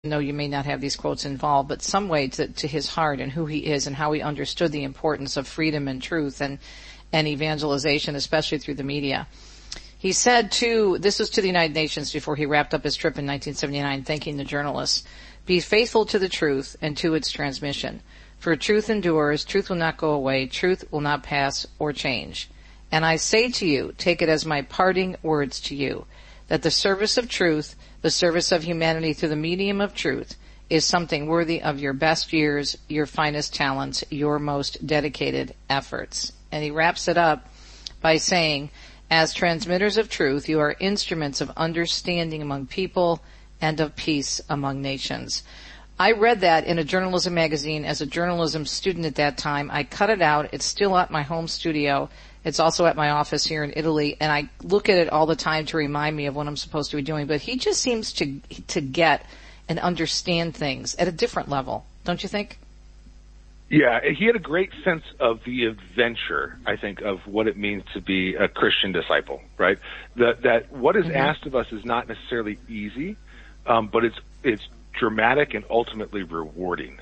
know you may not have these quotes involved, but some way to his heart and who he is and how he understood the importance of freedom and truth and evangelization, especially through the media. He said this was to the United Nations before he wrapped up his trip in 1979, thanking the journalists, "Be faithful to the truth and to its transmission. For truth endures, truth will not go away, truth will not pass or change. And I say to you, take it as my parting words to you, that the service of truth, the service of humanity through the medium of truth, is something worthy of your best years, your finest talents, your most dedicated efforts." And he wraps it up by saying, "As transmitters of truth, you are instruments of understanding among people and of peace among nations." I read that in a journalism magazine as a journalism student at that time. I cut it out. It's still at my home studio. It's also at my office here in Italy, and I look at it all the time to remind me of what I'm supposed to be doing. But he just seems to get and understand things at a different level, don't you think? Yeah, he had a great sense of the adventure, I think, of what it means to be a Christian disciple, right? That what is asked of us is not necessarily easy, but it's dramatic and ultimately rewarding.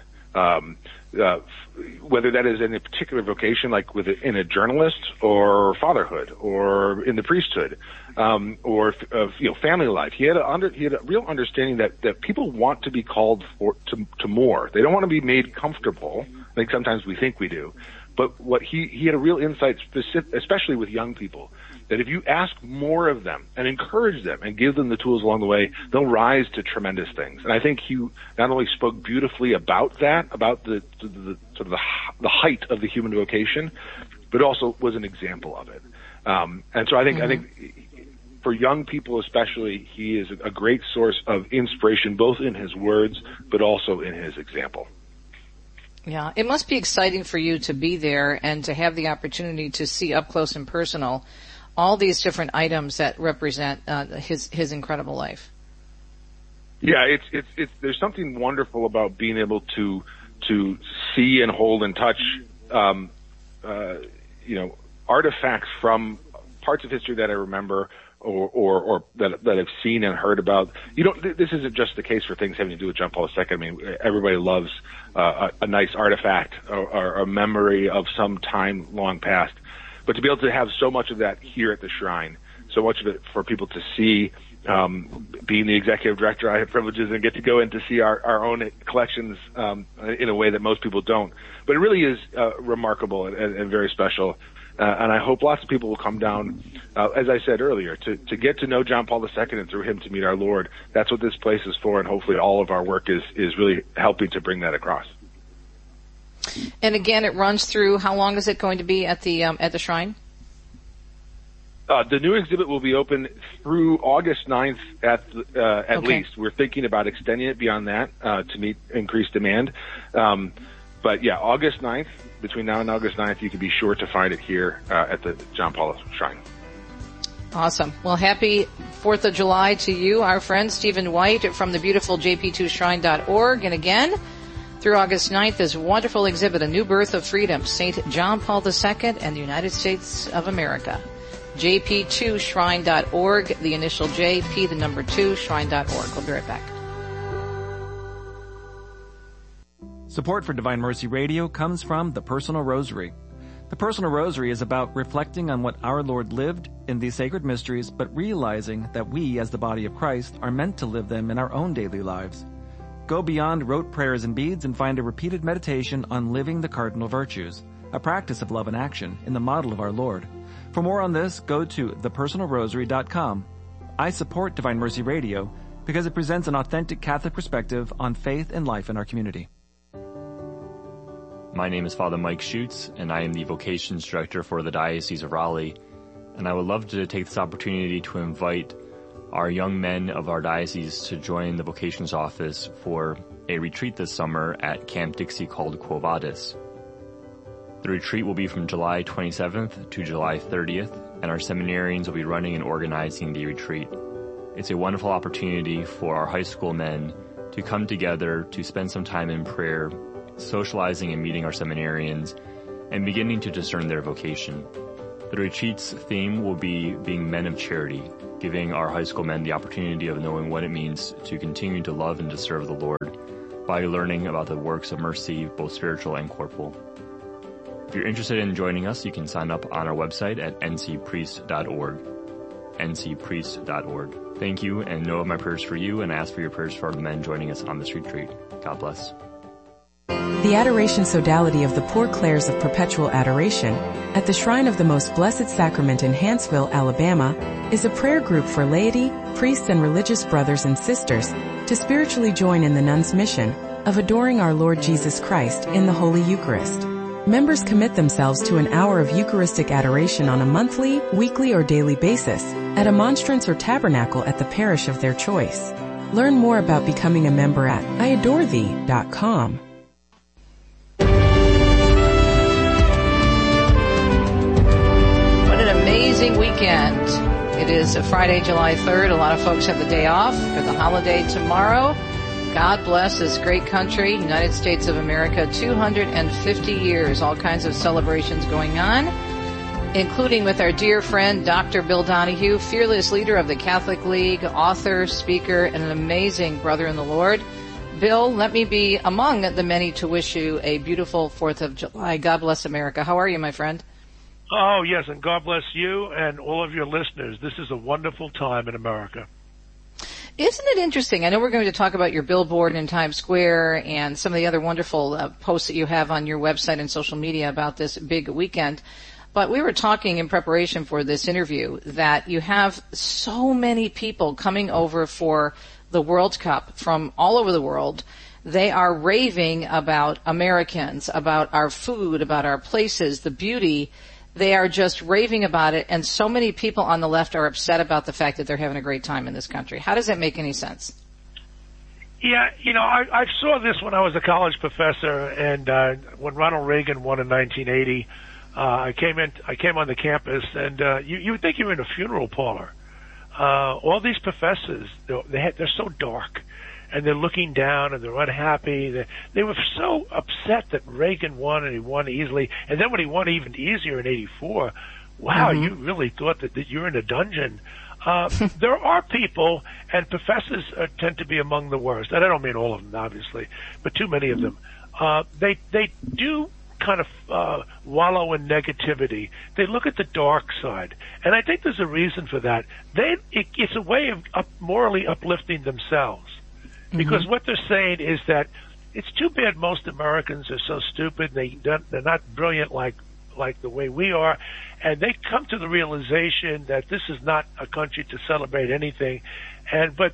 Whether that is in a particular vocation, like in a journalist, or fatherhood, or in the priesthood, or family life. He had a real understanding that people want to be called to more. They don't want to be made comfortable. I think sometimes we think we do, but what he had a real insight, especially with young people, that if you ask more of them and encourage them and give them the tools along the way, they'll rise to tremendous things. And I think he not only spoke beautifully about that, about the sort of the height of the human vocation, but also was an example of it. And so I think for young people especially, he is a great source of inspiration, both in his words, but also in his example. Yeah, it must be exciting for you to be there and to have the opportunity to see up close and personal all these different items that represent his incredible life. Yeah, it's there's something wonderful about being able to see and hold and touch artifacts from parts of history that I remember or that I've seen and heard about. This isn't just the case for things having to do with John Paul II. I mean, everybody loves a nice artifact or a memory of some time long past. But to be able to have so much of that here at the shrine, so much of it for people to see, being the executive director, I have privileges and get to go in to see our own collections in a way that most people don't. But it really is remarkable and very special. And I hope lots of people will come down, as I said earlier, to get to know John Paul II and through him to meet our Lord. That's what this place is for, and hopefully all of our work is really helping to bring that across. And again, it runs through, how long is it going to be at the shrine? The new exhibit will be open through August 9th at least. We're thinking about extending it beyond that to meet increased demand. But yeah, August 9th, between now and August 9th, you can be sure to find it here at the John Paul Shrine. Awesome. Well, happy 4th of July to you, our friend Stephen White from the beautiful jp2shrine.org. And again, through August 9th, this wonderful exhibit, A New Birth of Freedom, St. John Paul II and the United States of America. jp2shrine.org, the initial JP, the number 2, shrine.org. We'll be right back. Support for Divine Mercy Radio comes from the Personal Rosary. The Personal Rosary is about reflecting on what our Lord lived in these sacred mysteries, but realizing that we, as the body of Christ, are meant to live them in our own daily lives. Go beyond rote prayers and beads and find a repeated meditation on living the cardinal virtues, a practice of love and action in the model of our Lord. For more on this, go to thepersonalrosary.com. I support Divine Mercy Radio because it presents an authentic Catholic perspective on faith and life in our community. My name is Father Mike Schutz, and I am the Vocations Director for the Diocese of Raleigh. And I would love to take this opportunity to invite our young men of our diocese to join the Vocations Office for a retreat this summer at Camp Dixie called Quo Vadis. The retreat will be from July 27th to July 30th, and our seminarians will be running and organizing the retreat. It's a wonderful opportunity for our high school men to come together to spend some time in prayer, socializing and meeting our seminarians, and beginning to discern their vocation. The retreat's theme will be being men of charity, giving our high school men the opportunity of knowing what it means to continue to love and to serve the Lord by learning about the works of mercy, both spiritual and corporal. If you're interested in joining us, you can sign up on our website at ncpriest.org. ncpriest.org. Thank you, and know of my prayers for you, and ask for your prayers for the men joining us on this retreat. God bless. The Adoration Sodality of the Poor Clares of Perpetual Adoration at the Shrine of the Most Blessed Sacrament in Hanceville, Alabama, is a prayer group for laity, priests, and religious brothers and sisters to spiritually join in the nuns' mission of adoring our Lord Jesus Christ in the Holy Eucharist. Members commit themselves to an hour of Eucharistic adoration on a monthly, weekly, or daily basis at a monstrance or tabernacle at the parish of their choice. Learn more about becoming a member at iadorethee.com. Amazing weekend. It is a Friday, July 3rd. A lot of folks have the day off for the holiday tomorrow. God bless this great country, United States of America, 250 years. All kinds of celebrations going on, including with our dear friend, Dr. Bill Donahue, fearless leader of the Catholic League, author, speaker, and an amazing brother in the Lord. Bill, let me be among the many to wish you a beautiful 4th of July. God bless America. How are you, my friend? Oh, yes, and God bless you and all of your listeners. This is a wonderful time in America. Isn't it interesting? I know we're going to talk about your billboard in Times Square and some of the other wonderful posts that you have on your website and social media about this big weekend. But we were talking in preparation for this interview that you have so many people coming over for the World Cup from all over the world. They are raving about Americans, about our food, about our places, the beauty. They are just raving about it, and so many people on the left are upset about the fact that they're having a great time in this country. How does that make any sense? Yeah, I saw this when I was a college professor, and when Ronald Reagan won in 1980, I came on the campus, and you would think you were in a funeral parlor. All these professors, they're so dark, and they're looking down, and they're unhappy. They were so upset that Reagan won, and he won easily. And then when he won even easier in '84, wow, you really thought that you're in a dungeon. There are people, and professors tend to be among the worst. And I don't mean all of them, obviously, but too many of them. They do kind of wallow in negativity. They look at the dark side, and I think there's a reason for that. It's a way of morally uplifting themselves. Because what they're saying is that it's too bad most Americans are so stupid. They're not brilliant like the way we are, and they come to the realization that this is not a country to celebrate anything. But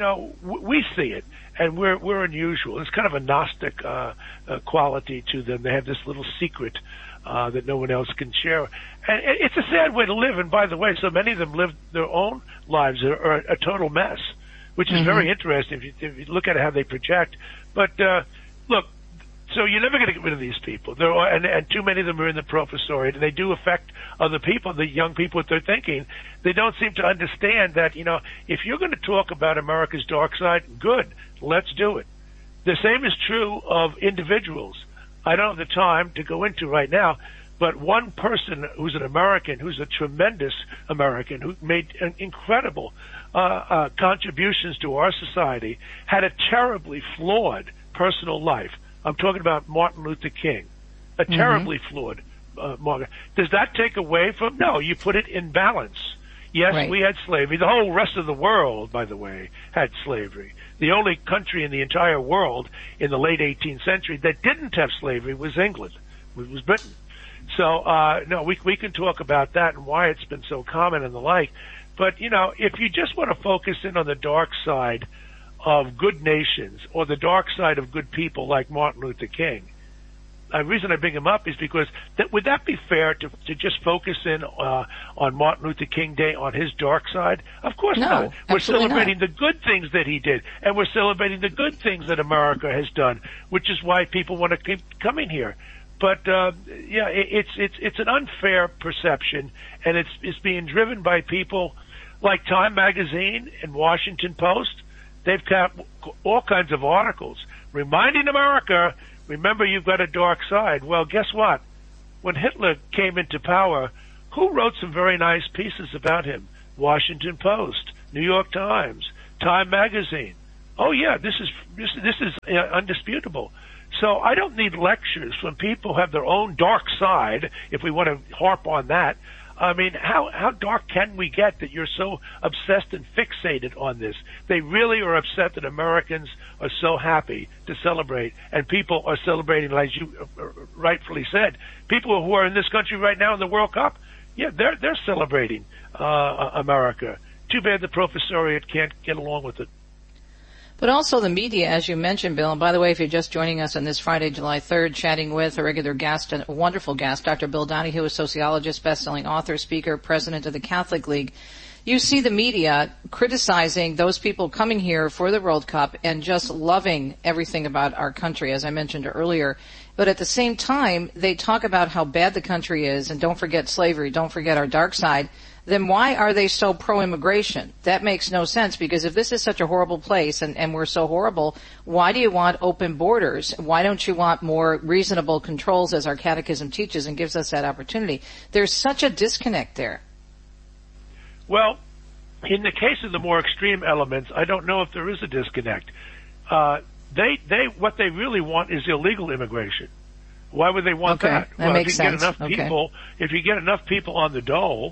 we see it, and we're unusual. It's kind of a Gnostic quality to them. They have this little secret that no one else can share, and it's a sad way to live. And by the way, so many of them live their own lives that are a total mess, which is very interesting if you look at how they project. But look, so you're never going to get rid of these people. And too many of them are in the professoriate, and they do affect other people, the young people, what they're thinking. They don't seem to understand that, if you're going to talk about America's dark side, good, let's do it. The same is true of individuals. I don't have the time to go into right now, but one person who's an American, who's a tremendous American, who made an incredible contributions to our society, had a terribly flawed personal life. I'm talking about Martin Luther King, a terribly flawed Martin. Does that take away from? No, you put it in balance. Yes, we had slavery. The whole rest of the world, by the way, had slavery. The only country in the entire world in the late 18th century that didn't have slavery was England. It was Britain. So, no, we can talk about that and why it's been so common and the like. But, if you just want to focus in on the dark side of good nations or the dark side of good people like Martin Luther King, the reason I bring him up is because would that be fair to just focus in on Martin Luther King Day on his dark side? Of course not. We're celebrating the good things that he did, and we're celebrating the good things that America has done, which is why people want to keep coming here. But it's an unfair perception, and it's being driven by people like Time Magazine and Washington Post. They've got all kinds of articles reminding America, remember, you've got a dark side. Well, guess what? When Hitler came into power, who wrote some very nice pieces about him? Washington Post, New York Times, Time Magazine. Oh yeah, this is undisputable. So I don't need lectures from people who have their own dark side, if we want to harp on that. I mean, how dark can we get that you're so obsessed and fixated on this? They really are upset that Americans are so happy to celebrate, and people are celebrating, like you rightfully said. People who are in this country right now in the World Cup, yeah, they're celebrating America. Too bad the professoriate can't get along with it. But also the media, as you mentioned, Bill. And by the way, if you're just joining us on this Friday, July 3rd, chatting with a regular guest, a wonderful guest, Dr. Bill Donohue, a sociologist, best-selling author, speaker, president of the Catholic League. You see the media criticizing those people coming here for the World Cup and just loving everything about our country, as I mentioned earlier. But at the same time, they talk about how bad the country is, and don't forget slavery, don't forget our dark side. Then why are they so pro-immigration? That makes no sense, because if this is such a horrible place and we're so horrible, why do you want open borders? Why don't you want more reasonable controls, as our catechism teaches and gives us that opportunity? There's such a disconnect there. Well, in the case of the more extreme elements, I don't know if there is a disconnect. What they really want is illegal immigration. Why would they want that? That makes sense. If you get enough people on the dole,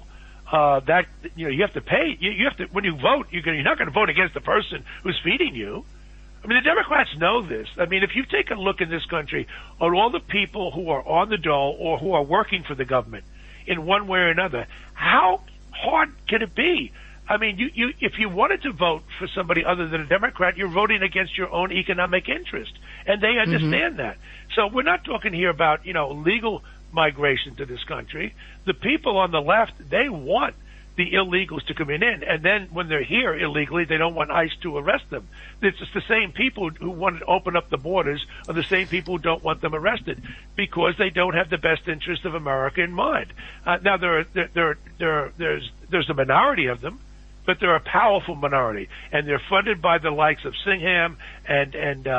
you have to pay. You have to, when you vote, you're not going to vote against the person who's feeding you. I mean, the Democrats know this. I mean, if you take a look in this country at all the people who are on the dole or who are working for the government in one way or another, how hard can it be? I mean, if you wanted to vote for somebody other than a Democrat, you're voting against your own economic interest, and they understand that. So we're not talking here about, legal migration to this country. The people on the left, they want the illegals to come in, and then when they're here illegally, they don't want ICE to arrest them. It's just the same people who want to open up the borders are the same people who don't want them arrested, because they don't have the best interest of America in mind. Now there's a minority of them, but they're a powerful minority, and they're funded by the likes of Singham and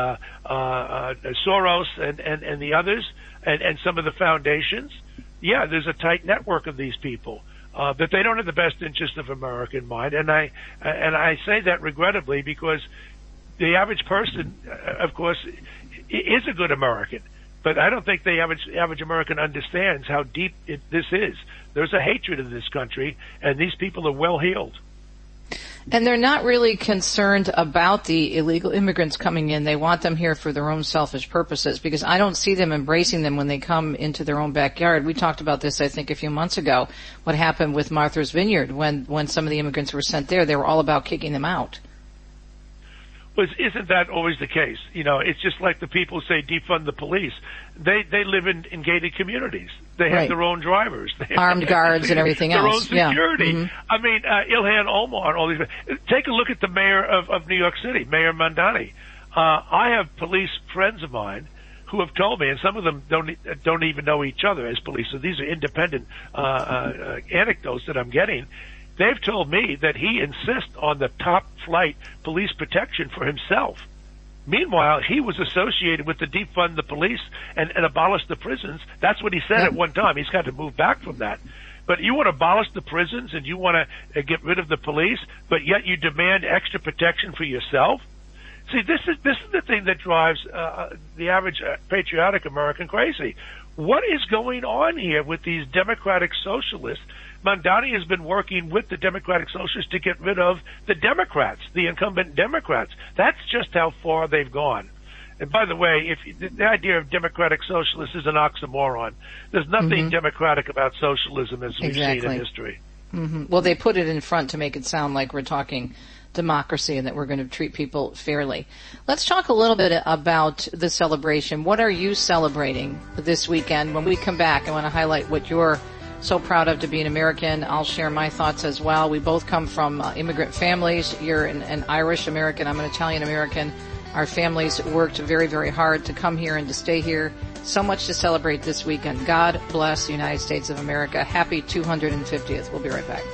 Soros and the others, and some of the foundations. Yeah, there's a tight network of these people, but they don't have the best interest of America in mind. And I say that regrettably, because the average person, of course, is a good American, but I don't think the average American understands how deep this is. There's a hatred in this country, and these people are well heeled. And they're not really concerned about the illegal immigrants coming in. They want them here for their own selfish purposes, because I don't see them embracing them when they come into their own backyard. We talked about this, I think, a few months ago, what happened with Martha's Vineyard when some of the immigrants were sent there. They were all about kicking them out. Well, isn't that always the case? It's just like the people who say defund the police. They live in gated communities. They have their own drivers. They armed guards and everything else. Their own security. Yeah. I mean, Ilhan Omar and all these. Take a look at the mayor of New York City, Mayor Mamdani. I have police friends of mine who have told me, and some of them don't even know each other as police. So these are independent anecdotes that I'm getting. They've told me that he insists on the top flight police protection for himself. Meanwhile, he was associated with the defund the police and abolish the prisons. That's what he said at one time. He's got to move back from that. But you want to abolish the prisons and you want to get rid of the police, but yet you demand extra protection for yourself? See, this is the thing that drives the average patriotic American crazy. What is going on here with these democratic socialists? Mamdani has been working with the Democratic Socialists to get rid of the Democrats, the incumbent Democrats. That's just how far they've gone. And by the way, the idea of Democratic Socialists is an oxymoron. There's nothing democratic about socialism as we've seen in history. Well, they put it in front to make it sound like we're talking democracy and that we're going to treat people fairly. Let's talk a little bit about the celebration. What are you celebrating this weekend? When we come back, I want to highlight what you're so proud of to be an American. I'll share my thoughts as well. We both come from immigrant families. You're an Irish American. I'm an Italian American. Our families worked very, very hard to come here and to stay here. So much to celebrate this weekend. God bless the United States of America. Happy 250th. We'll be right back.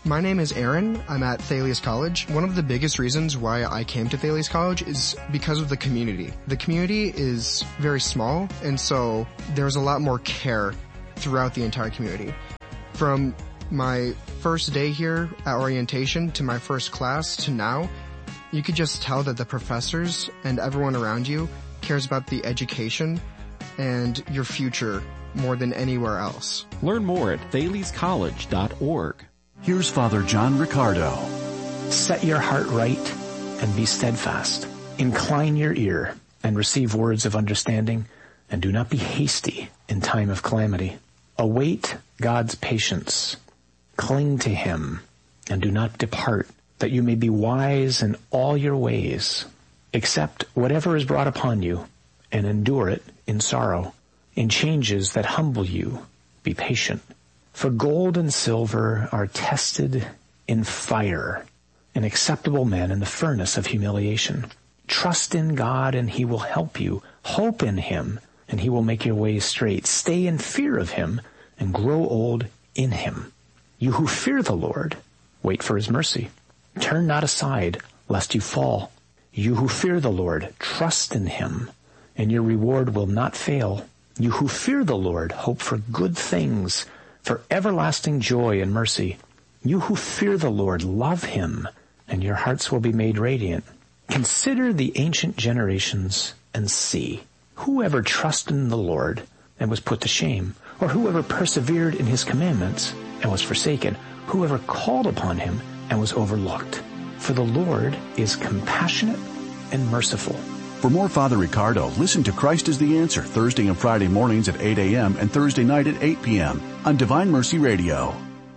My name is Aaron. I'm at Thales College. One of the biggest reasons why I came to Thales College is because of the community. The community is very small, and so there's a lot more care throughout the entire community. From my first day here at orientation to my first class to now, you could just tell that the professors and everyone around you cares about the education and your future more than anywhere else. Learn more at thalescollege.org. Here's Father John Riccardo. Set your heart right and be steadfast. Incline your ear and receive words of understanding, and do not be hasty in time of calamity. Await God's patience. Cling to Him and do not depart, that you may be wise in all your ways. Accept whatever is brought upon you and endure it in sorrow. In changes that humble you, be patient. For gold and silver are tested in fire, and acceptable men in the furnace of humiliation. Trust in God and He will help you. Hope in Him and He will make your ways straight. Stay in fear of Him and grow old in Him. You who fear the Lord, wait for His mercy. Turn not aside, lest you fall. You who fear the Lord, trust in Him, and your reward will not fail. You who fear the Lord, hope for good things, for everlasting joy and mercy. You who fear the Lord, love Him, and your hearts will be made radiant. Consider the ancient generations and see. Whoever trusted in the Lord and was put to shame, or whoever persevered in His commandments and was forsaken, whoever called upon Him and was overlooked. For the Lord is compassionate and merciful. For more Father Riccardo, listen to Christ is the Answer Thursday and Friday mornings at 8 a.m. and Thursday night at 8 p.m. on Divine Mercy Radio.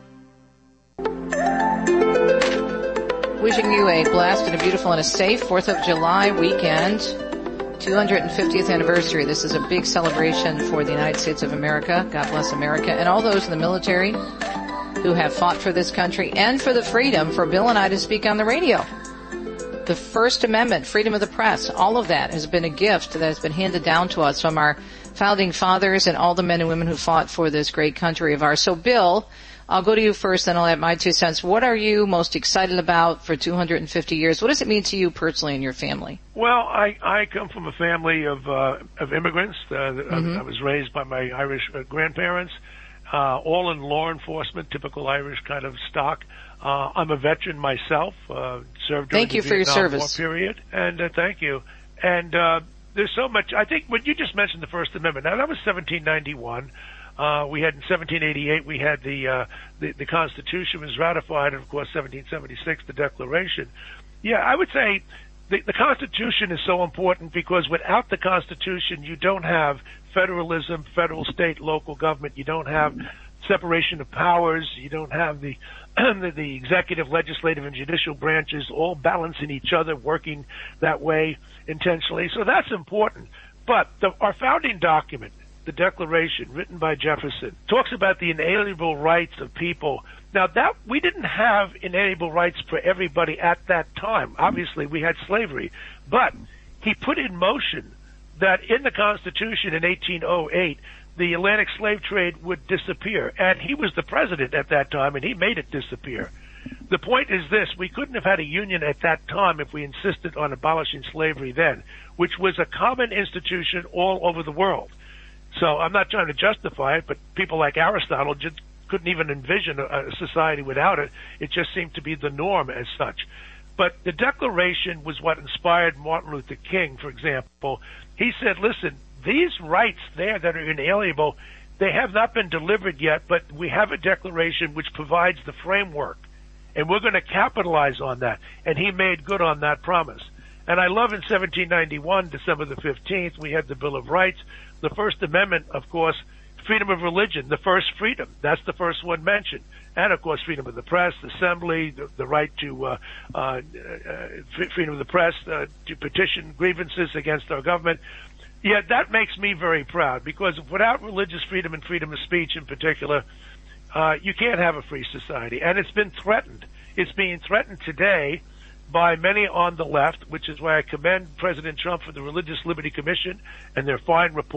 Wishing you a blessed and a beautiful and a safe 4th of July weekend, 250th anniversary. This is a big celebration for the United States of America. God bless America. And all those in the military who have fought for this country and for the freedom for Bill and I to speak on the radio. The First Amendment, freedom of the press, all of that has been a gift that has been handed down to us from our founding fathers and all the men and women who fought for this great country of ours. So, Bill, I'll go to you first, then I'll add my 2 cents. What are you most excited about for 250 years? What does it mean to you personally and your family? Well, I come from a family of immigrants. I was raised by my Irish grandparents, all in law enforcement, typical Irish kind of stock. I'm a veteran myself, served during the Vietnam War period, and thank you. And there's so much. I think when you just mentioned the First Amendment, now that was 1791. We had in 1788 we had the Constitution was ratified, and of course 1776 the Declaration. Yeah, I would say the Constitution is so important because without the Constitution you don't have federalism, federal, state, local government. You don't have separation of powers. You don't have the executive, legislative, and judicial branches all balancing each other, working that way intentionally. So that's important. But our founding document, the Declaration, written by Jefferson, talks about the inalienable rights of people. Now, that we didn't have inalienable rights for everybody at that time. Obviously, we had slavery. But he put in motion that in the Constitution in 1808, the Atlantic slave trade would disappear. And he was the president at that time, and he made it disappear. The point is this: we couldn't have had a union at that time if we insisted on abolishing slavery then, which was a common institution all over the world. So I'm not trying to justify it, but people like Aristotle just couldn't even envision a society without it. It just seemed to be the norm as such. But the Declaration was what inspired Martin Luther King, for example. He said, listen, these rights there that are inalienable, they have not been delivered yet, but we have a declaration which provides the framework, and we're going to capitalize on that. And he made good on that promise. And I love in 1791, December the 15th, we had the Bill of Rights. The First Amendment, of course, freedom of religion, the first freedom. That's the first one mentioned. And, of course, freedom of the press, assembly, the right to freedom of the press, to petition grievances against our government. Yeah, that makes me very proud, because without religious freedom and freedom of speech in particular, you can't have a free society. And it's been threatened. It's being threatened today by many on the left, which is why I commend President Trump for the Religious Liberty Commission and their fine report,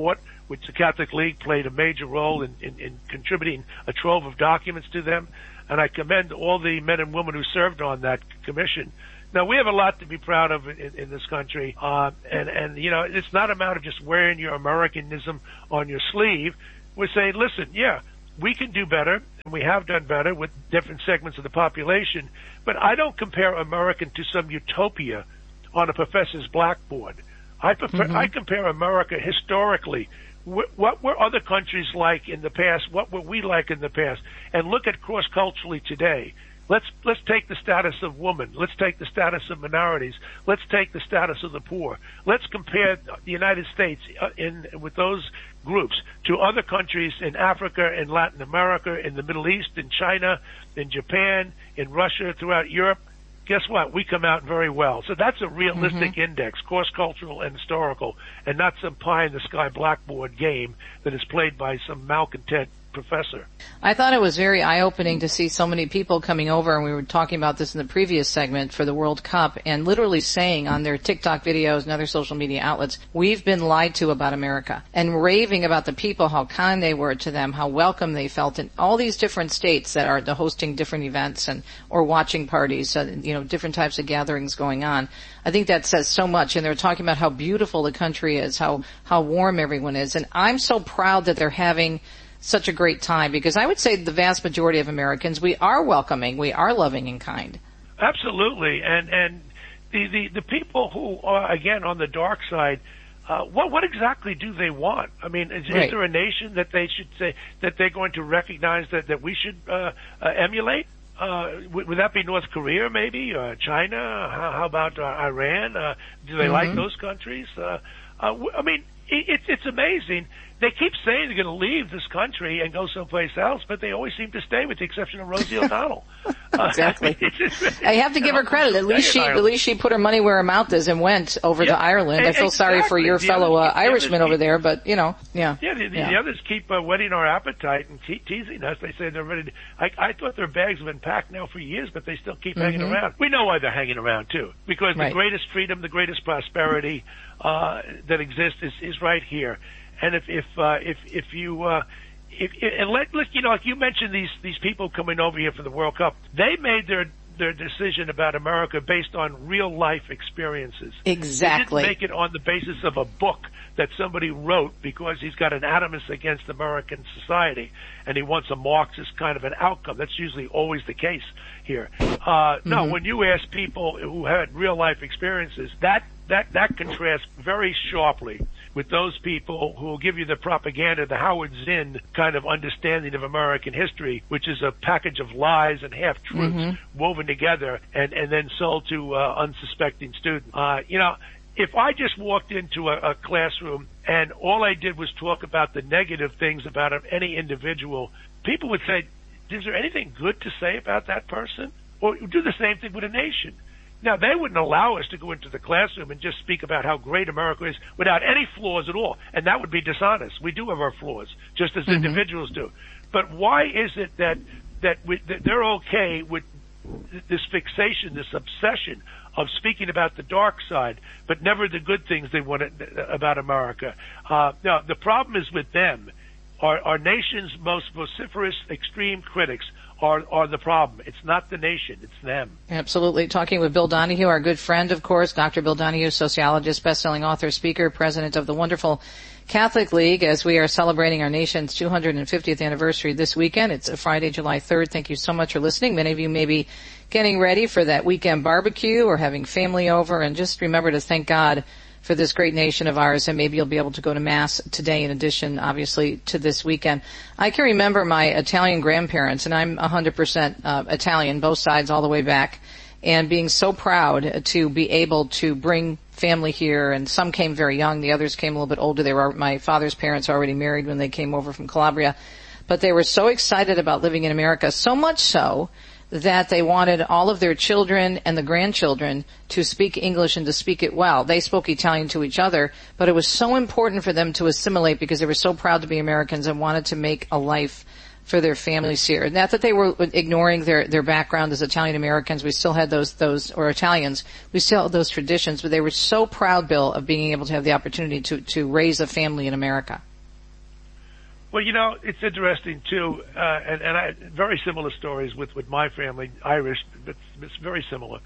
which the Catholic League played a major role in contributing a trove of documents to them. And I commend all the men and women who served on that commission. Now, we have a lot to be proud of in this country. And, you know, it's not a matter of just wearing your Americanism on your sleeve. We're saying, listen, yeah, we can do better, and we have done better with different segments of the population. But I don't compare American to some utopia on a professor's blackboard. I compare America historically. What were other countries like in the past? What were we like in the past? And look at cross-culturally today. Let's take the status of women. Let's take the status of minorities. Let's take the status of the poor. Let's compare the United States with those groups to other countries in Africa, in Latin America, in the Middle East, in China, in Japan, in Russia, throughout Europe. Guess what? We come out very well. So that's a realistic index, cross-cultural and historical, and not some pie-in-the-sky blackboard game that is played by some malcontent professor. I thought it was very eye-opening to see so many people coming over, and we were talking about this in the previous segment for the World Cup, and literally saying on their TikTok videos and other social media outlets, we've been lied to about America, and raving about the people, how kind they were to them, how welcome they felt in all these different states that are hosting different events and or watching parties, different types of gatherings going on. I think that says so much, and they're talking about how beautiful the country is, how warm everyone is, and I'm so proud that they're having such a great time, because I would say the vast majority of Americans, we are welcoming, we are loving and kind. Absolutely, and the people who are, again, on the dark side, what exactly do they want? I mean, is there a nation that they should say that they're going to recognize that we should emulate? Would that be North Korea, maybe? China? How about Iran? Do they like those countries? I mean, it's amazing. They keep saying they're going to leave this country and go someplace else, but they always seem to stay, with the exception of Rosie O'Donnell. Exactly. I have to give her credit. At least she put her money where her mouth is and went over to Ireland. I feel sorry for your fellow Irishman over there, but the others keep whetting our appetite and teasing us. They say they're ready. I thought their bags have been packed now for years, but they still keep hanging around. We know why they're hanging around too, because the greatest freedom, the greatest prosperity that exists is right here. And if you like you mentioned these people coming over here for the World Cup, they made their decision about America based on real life experiences. Exactly. They didn't make it on the basis of a book that somebody wrote because he's got an animus against American society and he wants a Marxist kind of an outcome. That's usually always the case here. No, when you ask people who had real life experiences, that contrasts very sharply with those people who will give you the propaganda, the Howard Zinn kind of understanding of American history, which is a package of lies and half-truths woven together and then sold to unsuspecting students. If I just walked into a classroom and all I did was talk about the negative things about any individual, people would say, is there anything good to say about that person? Or do the same thing with a nation. Now, they wouldn't allow us to go into the classroom and just speak about how great America is without any flaws at all, and that would be dishonest. We do have our flaws, just as individuals do. But why is it that they're okay with this fixation, this obsession of speaking about the dark side, but never the good things they want about America? Now, the problem is with them. Our nation's most vociferous, extreme critics are the problem. It's not the nation, it's them. Absolutely. Talking with Bill Donohue, our good friend, of course, Dr. Bill Donohue, sociologist, best-selling author, speaker, president of the wonderful Catholic League, as we are celebrating our nation's 250th anniversary this weekend. It's Friday, July 3rd. Thank you so much for listening. Many of you may be getting ready for that weekend barbecue or having family over, and just remember to thank God for this great nation of ours, and maybe you'll be able to go to Mass today in addition, obviously, to this weekend. I can remember my Italian grandparents, and I'm 100% Italian, both sides all the way back, and being so proud to be able to bring family here, and some came very young, the others came a little bit older. My father's parents already married when they came over from Calabria, but they were so excited about living in America, so much so that they wanted all of their children and the grandchildren to speak English and to speak it well. They spoke Italian to each other, but it was so important for them to assimilate because they were so proud to be Americans and wanted to make a life for their families here. Not that they were ignoring their background as Italian Americans. We still had those, or Italians, we still had those traditions, but they were so proud, Bill, of being able to have the opportunity to raise a family in America. Well, it's interesting too, and I very similar stories with my family, Irish, but it's very similar.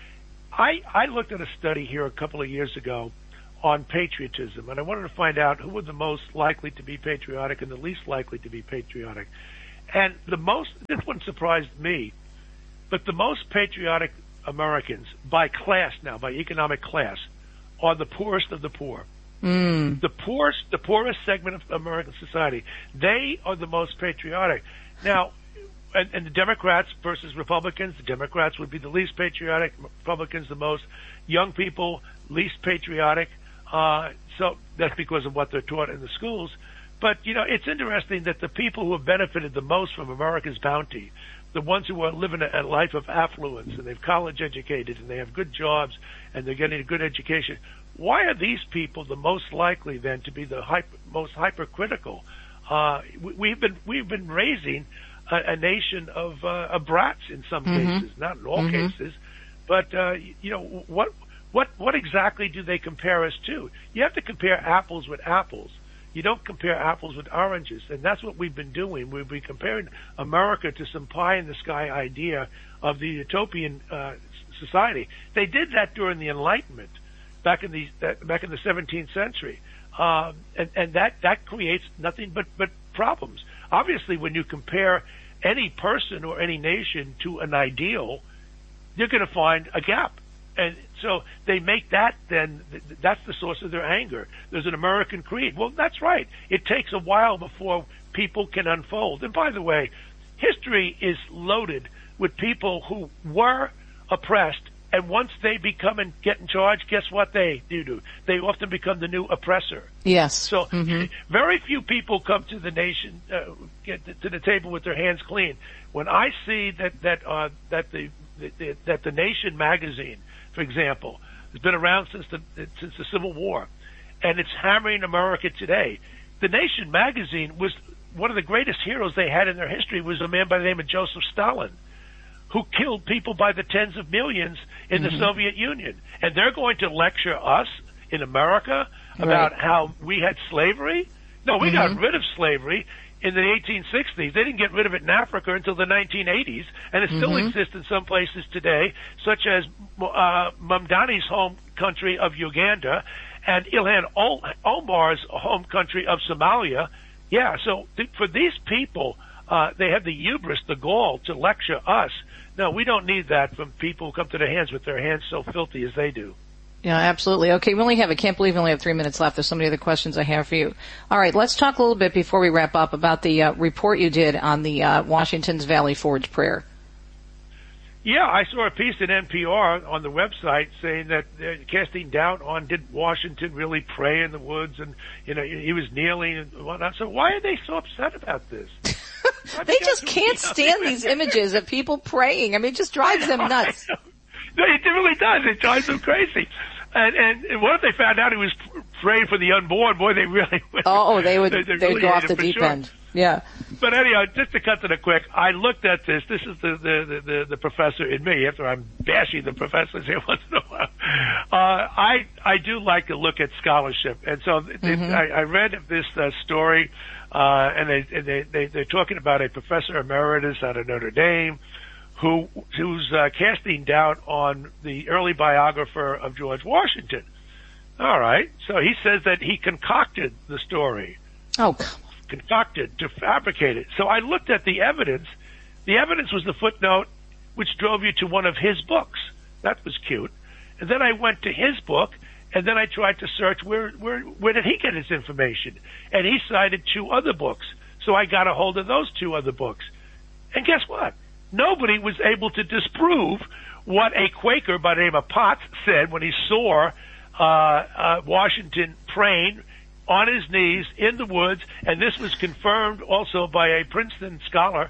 I looked at a study here a couple of years ago on patriotism, and I wanted to find out who were the most likely to be patriotic and the least likely to be patriotic. And this one surprised me, but the most patriotic Americans by class now, by economic class, are the poorest of the poor. The poorest segment of American society. They are the most patriotic. Now, and the Democrats versus Republicans, the Democrats would be the least patriotic, Republicans the most. Young people, least patriotic. So that's because of what they're taught in the schools. But, it's interesting that the people who have benefited the most from America's bounty, the ones who are living a life of affluence, and they've college educated, and they have good jobs, and they're getting a good education, why are these people the most likely then to be the most hypercritical? We've been raising a nation of brats in some cases, not in all cases, but what exactly do they compare us to? You have to compare apples with apples. You don't compare apples with oranges, and that's what we've been doing. We've been comparing America to some pie-in-the-sky idea of the utopian society. They did that during the Enlightenment, back in the 17th century, and that creates nothing but problems. Obviously, when you compare any person or any nation to an ideal, you're going to find a gap. And so they make that, then that's the source of their anger. There's an American creed. Well, that's right. It takes a while before people can unfold. And by the way, history is loaded with people who were oppressed, and once they become and get in charge, guess what they do? They often become the new oppressor. Yes. So very few people come to the nation, get to the table with their hands clean. When I see that the Nation magazine, for example, has been around since the Civil War, and it's hammering America today. The Nation magazine was one of the greatest heroes they had in their history was a man by the name of Joseph Stalin, who killed people by the tens of millions in the Soviet Union. And they're going to lecture us in America about how we had slavery? No, we got rid of slavery in the 1860s. They didn't get rid of it in Africa until the 1980s, and it still exists in some places today, such as Mamdani's home country of Uganda and Ilhan Omar's home country of Somalia. Yeah, so for these people, they have the hubris, the gall to lecture us. No, we don't need that from people who come to their hands with their hands so filthy as they do. Yeah, absolutely. Okay, I can't believe we only have 3 minutes left. There's so many other questions I have for you. All right, let's talk a little bit before we wrap up about the report you did on the Washington's Valley Forge prayer. Yeah, I saw a piece in NPR on the website saying that they're casting doubt on did Washington really pray in the woods, and he was kneeling and whatnot. So why are they so upset about this? They just can't stand these images of people praying. I mean, it just drives them nuts. No, it really does. It drives them crazy. And what if they found out he was praying for the unborn? Boy, they really would. Oh, they'd go off the deep end. Yeah. But anyhow, just to cut to the quick, I looked at this. This is the professor in me. After I'm bashing the professors here once in a while, I do like to look at scholarship, and so I read this story, and they're talking about a professor emeritus out of Notre Dame who's casting doubt on the early biographer of George Washington. All right, so he says that he concocted the story. Oh, come on. Concocted to fabricate it. So I looked at the evidence. The evidence was the footnote which drove you to one of his books. That was cute. And then I went to his book, and then I tried to search where did he get his information? And he cited 2 other books. So I got a hold of those 2 other books. And guess what? Nobody was able to disprove what a Quaker by the name of Potts said when he saw Washington praying on his knees in the woods, and this was confirmed also by a Princeton scholar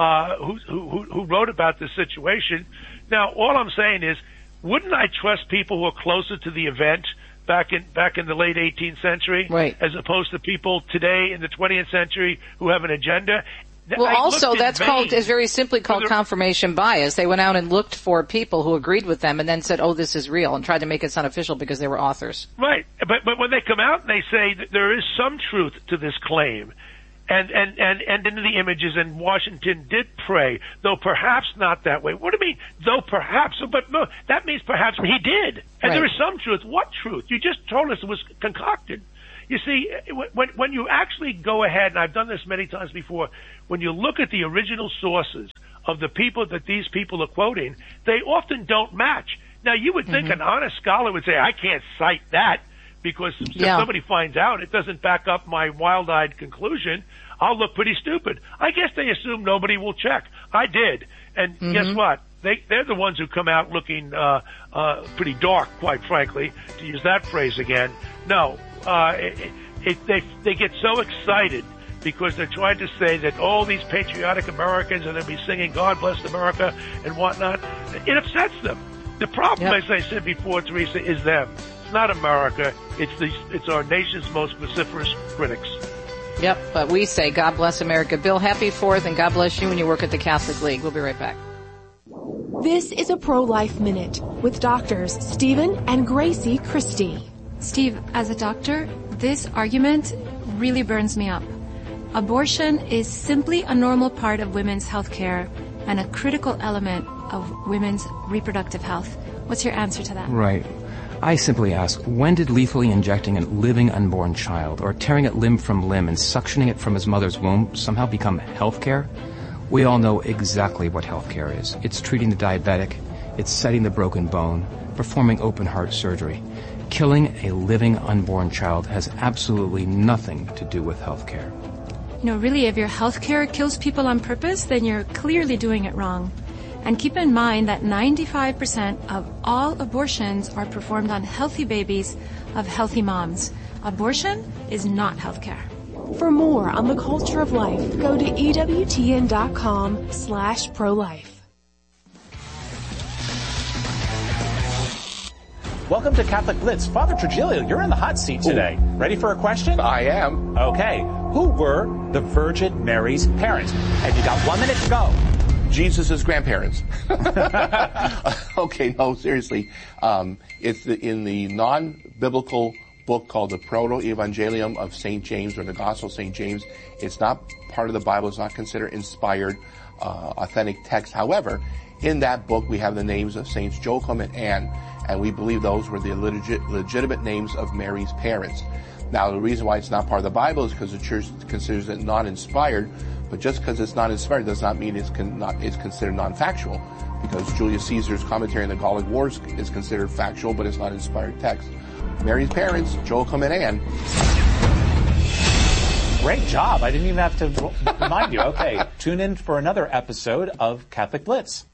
who wrote about this situation. Now, all I'm saying is, wouldn't I trust people who are closer to the event back in the late 18th century, as opposed to people today in the 20th century who have an agenda? Well, also, is very simply called confirmation bias. They went out and looked for people who agreed with them and then said, oh, this is real, and tried to make it sound official because they were authors. Right. But when they come out and they say that there is some truth to this claim, and into the images, and Washington did pray, though perhaps not that way. What do you mean, though perhaps? But no, that means perhaps he did. And right. There is some truth. What truth? You just told us it was concocted. You see, when you actually go ahead, and I've done this many times before, when you look at the original sources of the people that these people are quoting, they often don't match. Now, you would think an honest scholar would say, I can't cite that, because if somebody finds out it doesn't back up my wild-eyed conclusion, I'll look pretty stupid. I guess they assume nobody will check. I did. And guess what? They're the ones who come out looking pretty dark, quite frankly, to use that phrase again. No, they get so excited because they're trying to say that all these patriotic Americans, and they'll be singing God Bless America and whatnot. It upsets them. The problem, as I said before, Teresa, is them. It's not America. It's our nation's most vociferous critics. Yep, but we say God bless America. Bill, happy 4th, and God bless you when you work at the Catholic League. We'll be right back. This is a Pro-Life Minute with doctors Stephen and Gracie Christie. Steve, as a doctor, this argument really burns me up. Abortion is simply a normal part of women's health care and a critical element of women's reproductive health. What's your answer to that? Right. I simply ask, when did lethally injecting a living unborn child or tearing it limb from limb and suctioning it from his mother's womb somehow become health care? We all know exactly what health care is. It's treating the diabetic, it's setting the broken bone, performing open heart surgery. Killing a living unborn child has absolutely nothing to do with health care. You know, really, if your health care kills people on purpose, then you're clearly doing it wrong. And keep in mind that 95% of all abortions are performed on healthy babies of healthy moms. Abortion is not health care. For more on the culture of life, go to EWTN.com/pro-life. Welcome to Catholic Blitz. Father Trujillo, you're in the hot seat today. Ooh. Ready for a question? I am. Okay. Who were the Virgin Mary's parents? And you got 1 minute to go. Jesus' grandparents. Okay, no, seriously. It's in the non-biblical book called the Proto-Evangelium of St. James, or the Gospel of St. James. It's not part of the Bible. It's not considered inspired, authentic text. However, in that book we have the names of Saints Joachim and Anne, and we believe those were the legitimate names of Mary's parents. Now, the reason why it's not part of the Bible is because the Church considers it non-inspired, but just because it's not inspired does not mean it's considered non-factual, because Julius Caesar's commentary on the Gallic Wars is considered factual, but it's not inspired text. Mary's parents, Joachim and Anne. Great job. I didn't even have to remind you. Okay, tune in for another episode of Catholic Blitz.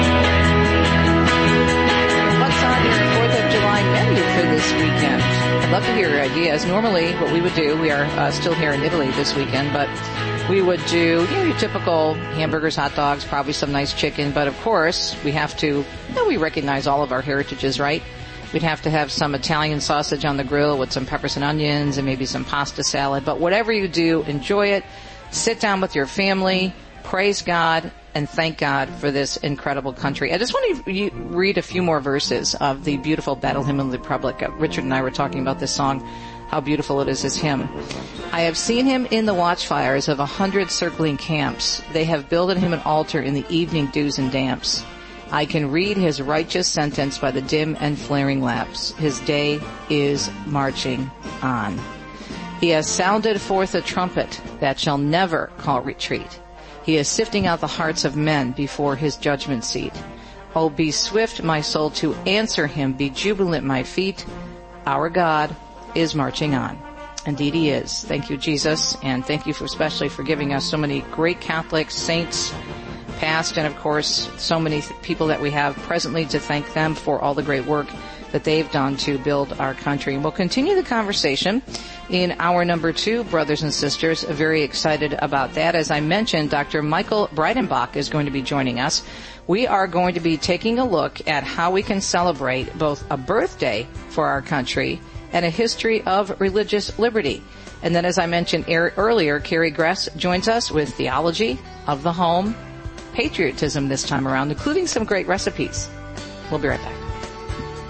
What's on your 4th of July menu for this weekend? I'd love to hear your ideas. Normally, what we would do, we are still here in Italy this weekend, but we would do, your typical hamburgers, hot dogs, probably some nice chicken, but of course, we have to, we recognize all of our heritages, right? We'd have to have some Italian sausage on the grill with some peppers and onions and maybe some pasta salad. But whatever you do, enjoy it. Sit down with your family, praise God, and thank God for this incredible country. I just want to read a few more verses of the beautiful Battle Hymn of the Republic. Richard and I were talking about this song, how beautiful it is, this hymn. I have seen him in the watchfires of 100 circling camps. They have builded him an altar in the evening dews and damps. I can read his righteous sentence by the dim and flaring lamps. His day is marching on. He has sounded forth a trumpet that shall never call retreat. He is sifting out the hearts of men before his judgment seat. Oh, be swift, my soul, to answer him. Be jubilant, my feet. Our God is marching on. Indeed he is. Thank you, Jesus, and thank you especially for giving us so many great Catholic saints, past, and of course so many people that we have presently, to thank them for all the great work that they've done to build our country. And we'll continue the conversation in hour number 2, brothers and sisters. Very excited about that. As I mentioned, Dr. Michael Breidenbach is going to be joining us. We are going to be taking a look at how we can celebrate both a birthday for our country and a history of religious liberty. And then, as I mentioned earlier, Carrie Gress joins us with theology of the home, patriotism this time around, including some great recipes. We'll be right back.